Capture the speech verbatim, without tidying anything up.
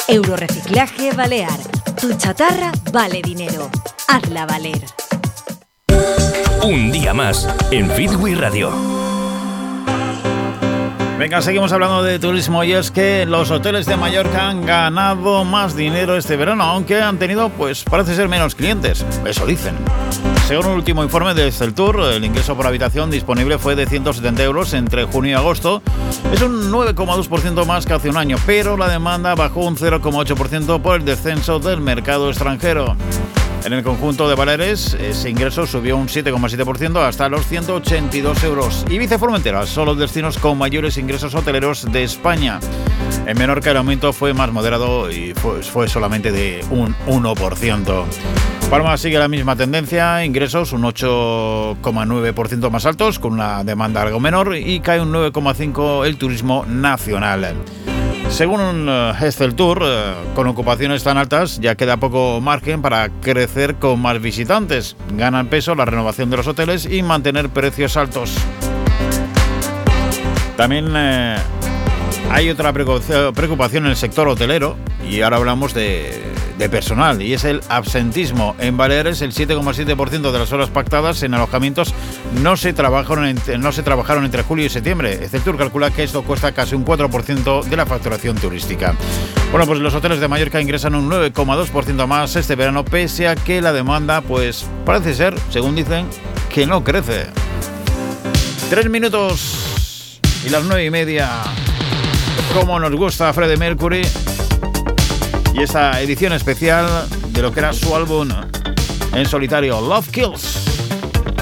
Euroreciclaje Balear. Tu chatarra vale dinero. Hazla valer. Un día más en Fitwi Radio. Venga, seguimos hablando de turismo y es que los hoteles de Mallorca han ganado más dinero este verano, aunque han tenido, pues parece ser, menos clientes. Eso dicen. Según un último informe de Esteltur, el ingreso por habitación disponible fue de ciento setenta euros entre junio y agosto. Es un nueve coma dos por ciento más que hace un año, pero la demanda bajó un cero coma ocho por ciento por el descenso del mercado extranjero. En el conjunto de Baleares, ese ingreso subió un siete coma siete por ciento hasta los ciento ochenta y dos euros. Ibiza y Formentera son los destinos con mayores ingresos hoteleros de España. En Menorca el aumento fue más moderado y fue, fue solamente de un uno por ciento. Palma sigue la misma tendencia, ingresos un ocho coma nueve por ciento más altos, con una demanda algo menor, y cae un nueve coma cinco por ciento el turismo nacional. Según un Esteltur, uh, con ocupaciones tan altas ya queda poco margen para crecer con más visitantes. Ganan peso la renovación de los hoteles y mantener precios altos. También eh, hay otra preocupación en el sector hotelero, y ahora hablamos de, de personal, y es el absentismo. En Baleares el siete coma siete por ciento de las horas pactadas en alojamientos no se trabajaron, en, no se trabajaron entre julio y septiembre. Esteltur calcula que esto cuesta casi un cuatro por ciento de la facturación turística. Bueno, pues los hoteles de Mallorca ingresan un nueve coma dos por ciento más este verano, pese a que la demanda, pues parece ser, según dicen, que no crece. Tres minutos y las nueve y media. Como nos gusta Freddie Mercury y esta edición especial de lo que era su álbum en solitario, Love Kills.